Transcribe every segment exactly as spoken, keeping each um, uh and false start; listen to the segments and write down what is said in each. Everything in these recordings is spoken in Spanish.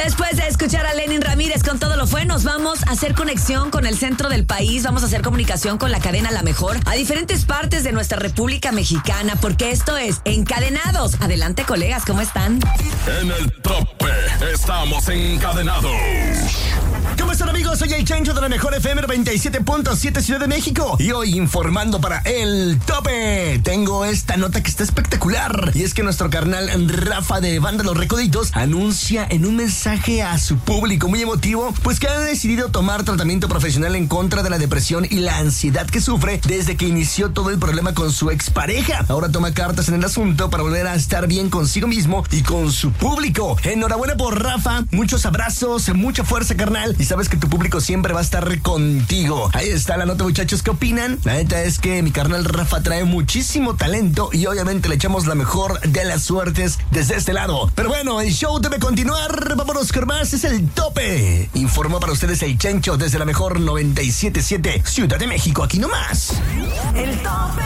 Después de escuchar a Lenin Ramírez con Todo lo Fue, nos vamos a hacer conexión con el centro del país, vamos a hacer comunicación con la cadena La Mejor a diferentes partes de nuestra República Mexicana, porque esto es Encadenados. Adelante, colegas, ¿cómo están? En el tope, estamos encadenados. ¿Cómo están, amigos? Soy el Chancho de La Mejor F M noventa y siete punto siete Ciudad de México. Y hoy informando para El Tope. Tengo esta nota que está espectacular. Y es que nuestro carnal Rafa de Banda Los Recoditos anuncia en un mensaje a su público muy emotivo, pues que ha decidido tomar tratamiento profesional en contra de la depresión y la ansiedad que sufre desde que inició todo el problema con su expareja. Ahora toma cartas en el asunto para volver a estar bien consigo mismo y con su público. Enhorabuena por Rafa. Muchos abrazos, mucha fuerza, carnal. Y sabes que tu público siempre va a estar contigo. Ahí está la nota, muchachos. ¿Qué opinan? La neta es que mi carnal Rafa trae muchísimo talento y obviamente le echamos la mejor de las suertes desde este lado. Pero bueno, el show debe continuar. Vámonos con más. Es El Tope. Informó para ustedes el Chancho desde La Mejor noventa y siete punto siete Ciudad de México. Aquí nomás. El Tope.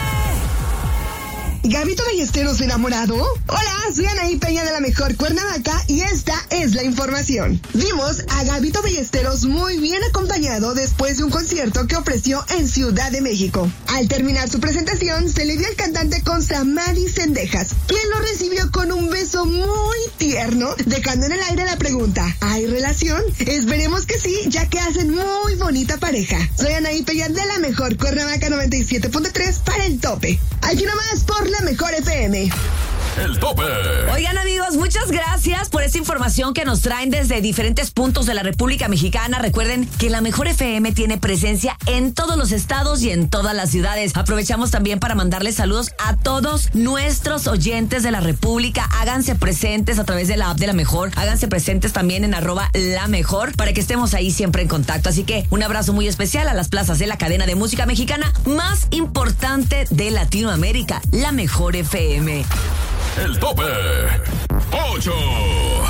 ¿Gabito Ballesteros enamorado? Hola, soy Anaí Peña de La Mejor Cuernavaca y esta es la información. Vimos a Gabito Ballesteros muy bien acompañado después de un concierto que ofreció en Ciudad de México. Al terminar su presentación, se le dio al cantante con Samadhi Cendejas, quien lo recibió con un beso muy tierno, dejando en el aire la pregunta: ¿hay relación? Esperemos que sí, ya que hacen muy bonita pareja. Soy Anaí Peña de La Mejor Cuernavaca noventa y siete punto tres para El Tope. Aquí nomás por La Mejor F M. El Tope. Oigan, amigos, muchas gracias por esta información que nos traen desde diferentes puntos de la República Mexicana. Recuerden que La Mejor F M tiene presencia en todos los estados y en todas las ciudades. Aprovechamos también para mandarles saludos a todos nuestros oyentes de la República. Háganse presentes a través de la app de La Mejor. Háganse presentes también en arroba La Mejor para que estemos ahí siempre en contacto. Así que un abrazo muy especial a las plazas de la cadena de música mexicana más importante de Latinoamérica, La Mejor F M. El Tope. Ocho.